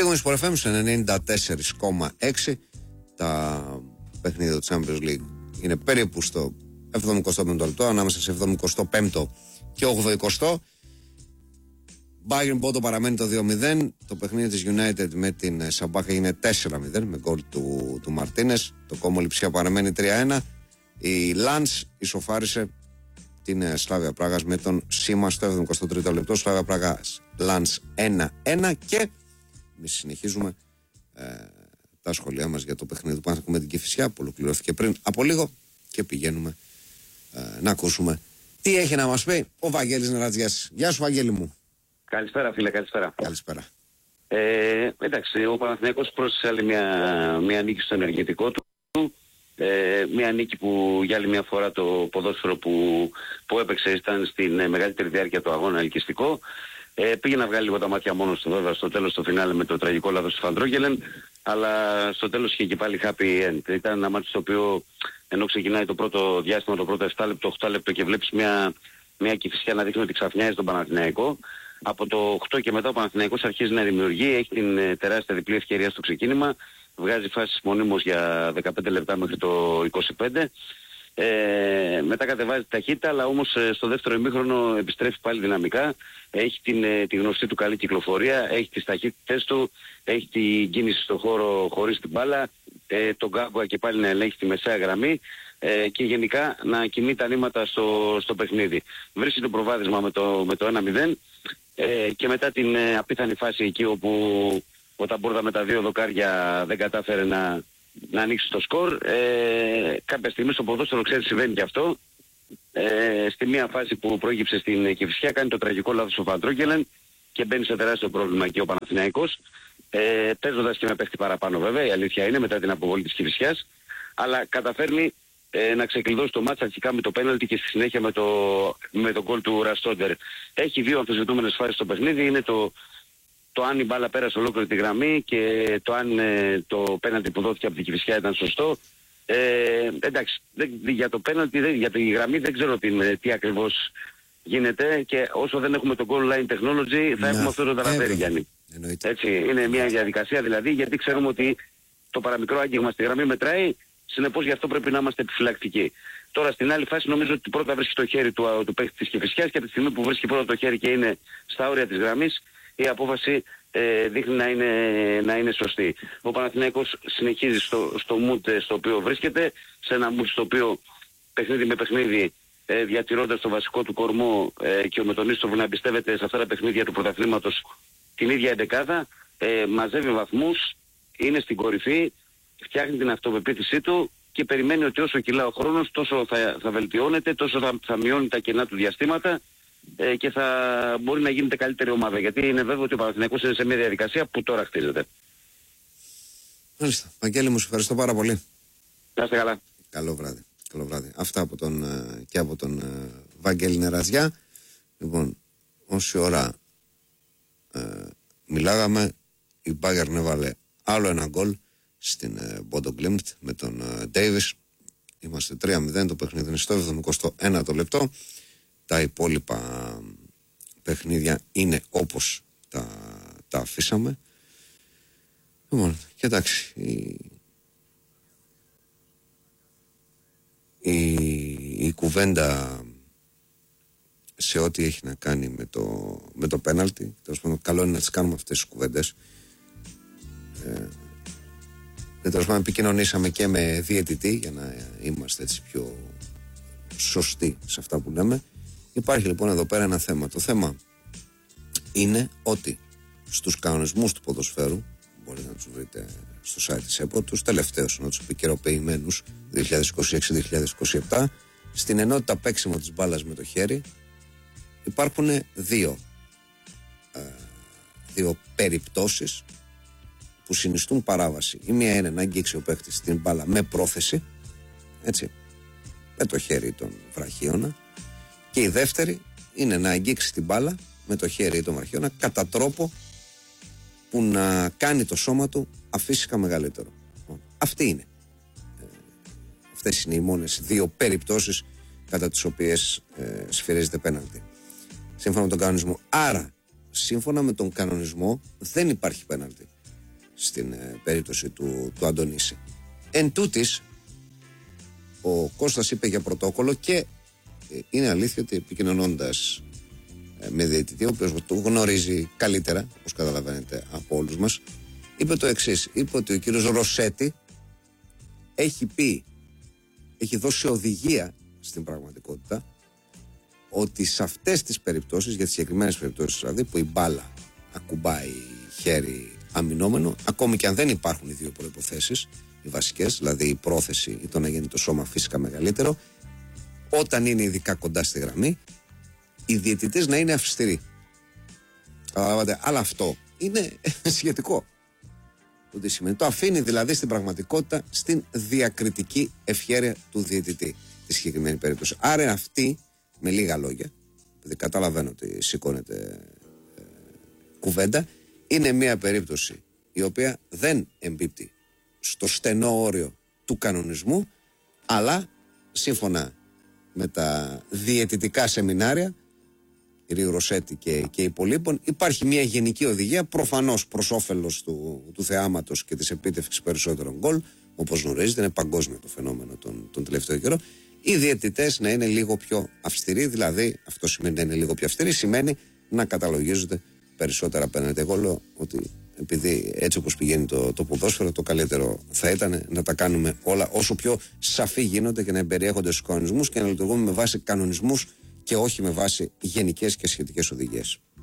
Λίγος Sport FM σε 94,6. Τα παιχνίδια του Champions League είναι περίπου στο 75ο λεπτό, ανάμεσα σε 75ο και 80ο. Bayern Bodo παραμένει το 2-0. Το παιχνίδι της United με την Σαμπάχα είναι 4-0 με γκολ του Μαρτίνες. Το Κόμο Λιψία παραμένει 3-1. Η Λανς ισοφάρισε την Σλάβια Πράγας με τον Σίμα στο 73ο λεπτό. Σλάβια Πράγας Λανς 1-1. Και εμείς συνεχίζουμε τα σχόλιά μας για το παιχνίδι του Παναθηναϊκού με την Κηφισιά που ολοκληρώθηκε πριν από λίγο και πηγαίνουμε να ακούσουμε τι έχει να μας πει ο Βαγγέλης Νερατζιάς. Γεια σου Βαγγέλη μου. Καλησπέρα φίλε, καλησπέρα. Καλησπέρα. Εντάξει, ο Παναθηναϊκός πρόσθεσε άλλη μια νίκη στο ενεργητικό του. Μια νίκη που για άλλη μια φορά το ποδόσφαιρο που έπαιξε ήταν στην μεγαλύτερη διάρκεια του αγώνα ελκυστικό. Πήγε να βγάλει λίγο τα μάτια μόνο του βέβαια στο τέλος, στο φινάλε με το τραγικό λάθος του Φαντρόγγελεν, αλλά στο τέλος είχε και πάλι happy end. Ήταν ένα μάτι στο οποίο ενώ ξεκινάει το πρώτο διάστημα, το πρώτο 7 λεπτό, 8 λεπτό και βλέπεις μια Κηφισιά να δείχνει ότι ξαφνιάζει τον Παναθηναϊκό. Από το 8 και μετά ο Παναθηναϊκός αρχίζει να δημιουργεί, έχει την τεράστια διπλή ευκαιρία στο ξεκίνημα, βγάζει φάσεις μονίμως για 15 λεπτά μέχρι το 25. Μετά κατεβάζει τη ταχύτητα, αλλά όμως στο δεύτερο ημίχρονο επιστρέφει πάλι δυναμικά. Έχει τη γνωστή του καλή κυκλοφορία, έχει τις ταχύτητες του, έχει την κίνηση στον χώρο χωρίς την μπάλα, τον Γκάγκουα και πάλι να ελέγχει τη μεσαία γραμμή και γενικά να κινεί τα νήματα στο παιχνίδι. Βρίσκει το προβάδισμα με το 1-0 και μετά την απίθανη φάση εκεί όπου ο Ταμπούρδα με τα δύο δοκάρια δεν κατάφερε να ανοίξει το σκορ. Κάποια στιγμή στο ποδόσφαιρο ξέρει συμβαίνει και αυτό. Στη μία φάση που προήγηψε στην Κηφισιά κάνει το τραγικό λάθος ο Φαντρόγγελεν και μπαίνει σε τεράστιο πρόβλημα και ο Παναθηναϊκός. Παίζοντας και με παίχτη παραπάνω βέβαια, η αλήθεια είναι μετά την αποβολή της Κηφισιάς, αλλά καταφέρνει να ξεκλειδώσει το μάτς αρχικά με το πέναλτι και στη συνέχεια με το γκολ του Ραστόντερ. Έχει δύο αμφισβητούμενες φάσεις στο παιχνίδι, είναι το αν η μπάλα πέρασε ολόκληρη τη γραμμή και το αν το πέναλτι που δόθηκε από την Κηφισιά ήταν σωστό. Εντάξει, για το πέναλτι, για τη γραμμή δεν ξέρω τι ακριβώς γίνεται και όσο δεν έχουμε το goal line technology θα έχουμε αυτό το ταλαντέρι, Γιάννη. Έτσι, είναι μια διαδικασία δηλαδή, γιατί ξέρουμε ότι το παραμικρό άγγιγμα στη γραμμή μετράει, συνεπώς γι' αυτό πρέπει να είμαστε επιφυλακτικοί. Τώρα στην άλλη φάση νομίζω ότι πρώτα βρίσκει το χέρι του παίκτη της Κηφισιάς και από τη στιγμή που βρίσκει πρώτα το χέρι και είναι στα όρια της γραμμής, η απόφαση δείχνει να είναι σωστή. Ο Παναθηναϊκός συνεχίζει στο mood στο οποίο βρίσκεται, σε ένα mood στο οποίο παιχνίδι με παιχνίδι διατηρώντας το βασικό του κορμό και ο Μετονίστοβ να εμπιστεύεται σε αυτά τα παιχνίδια του πρωταθλήματος την ίδια εντεκάδα, μαζεύει βαθμούς, είναι στην κορυφή, φτιάχνει την αυτοπεποίθησή του και περιμένει ότι όσο κυλά ο χρόνος τόσο θα βελτιώνεται, τόσο θα μειώνει τα κενά του διαστήματα και θα μπορεί να γίνεται καλύτερη ομάδα. Γιατί είναι βέβαιο ότι ο Παναθηναϊκός είναι σε μια διαδικασία που τώρα χτίζεται. Μάλιστα. Βαγγέλη μου, σε ευχαριστώ πάρα πολύ. Να είστε καλά. Καλό βράδυ. Καλό βράδυ. Αυτά από τον Βαγγέλη Νερατζιά. Λοιπόν, όση ώρα μιλάγαμε, η Bayern έβαλε άλλο ένα γκολ στην Bodo Glimt με τον Davis. Είμαστε 3-0, το παιχνίδι είναι στο 71ο λεπτό. Τα υπόλοιπα παιχνίδια είναι όπως τα αφήσαμε. Λοιπόν, και εντάξει, η κουβέντα σε ό,τι έχει να κάνει με το πέναλτι, τέλος πάντων, καλό είναι να τις κάνουμε αυτές τις κουβέντες. Τέλος πάντων, επικοινωνήσαμε και με διαιτητή για να είμαστε έτσι πιο σωστοί σε αυτά που λέμε. Υπάρχει λοιπόν εδώ πέρα ένα θέμα. Το θέμα είναι ότι στους κανονισμούς του ποδοσφαίρου, μπορείτε να τους βρείτε στο site της ΕΠΟ, τους τελευταίους, τους επικαιροποιημένους 2026-2027, στην ενότητα παίξιμο της μπάλας με το χέρι υπάρχουν δύο περιπτώσεις που συνιστούν παράβαση. Η μία είναι να αγγίξει ο παίκτης την μπάλα με πρόθεση, έτσι, με το χέρι τον βραχίωνα, και η δεύτερη είναι να αγγίξει την μπάλα με το χέρι τον βραχίωνα κατά τρόπο που να κάνει το σώμα του αφύσικα μεγαλύτερο. Αυτή είναι. Αυτές είναι οι μόνες δύο περιπτώσεις κατά τις οποίες σφυρίζεται πέναλτι. Σύμφωνα με τον κανονισμό. Άρα, σύμφωνα με τον κανονισμό δεν υπάρχει πέναλτι. στην περίπτωση του Αντωνίση. Εν τούτης, ο Κώστας είπε για πρωτόκολλο και είναι αλήθεια ότι επικοινωνώντας με διαιτητή, ο οποίος το γνωρίζει καλύτερα, όπως καταλαβαίνετε από όλους μας, είπε το εξής. Είπε ότι ο κύριος Ρωσέτη έχει δώσει οδηγία στην πραγματικότητα ότι σε αυτές τις περιπτώσεις, για τις συγκεκριμένες περιπτώσεις δηλαδή, που η μπάλα ακουμπάει χέρι αμυνόμενο, ακόμη και αν δεν υπάρχουν οι δύο προϋποθέσεις, οι βασικές, δηλαδή η πρόθεση ή το να γίνει το σώμα φυσικά μεγαλύτερο, όταν είναι ειδικά κοντά στη γραμμή, οι διαιτητές να είναι αυστηροί. Αλλά αυτό είναι σχετικό. Το σημαίνει. Το αφήνει δηλαδή στην πραγματικότητα στην διακριτική ευχέρεια του διαιτητή τη συγκεκριμένη περίπτωση. Άρα αυτή, με λίγα λόγια, επειδή καταλαβαίνω ότι σηκώνεται κουβέντα, είναι μια περίπτωση η οποία δεν εμπίπτει στο στενό όριο του κανονισμού, αλλά σύμφωνα με τα διαιτητικά σεμινάρια κ. Ρωσέτη και υπολείπων, υπάρχει μια γενική οδηγία, προφανώς προς όφελος του θεάματος και της επίτευξης περισσότερων γκολ. Όπως γνωρίζετε, είναι παγκόσμιο το φαινόμενο τον τελευταίο καιρό. Οι διαιτητές να είναι λίγο πιο αυστηροί, δηλαδή αυτό σημαίνει να είναι λίγο πιο αυστηροί, σημαίνει να καταλογίζονται περισσότερα απέναντι. Εγώ λέω ότι επειδή έτσι όπως πηγαίνει το ποδόσφαιρο, το καλύτερο θα ήταν να τα κάνουμε όλα όσο πιο σαφή γίνονται και να εμπεριέχονται στους κανονισμούς και να λειτουργούμε με βάση κανονισμούς και όχι με βάση γενικές και σχετικές οδηγίες.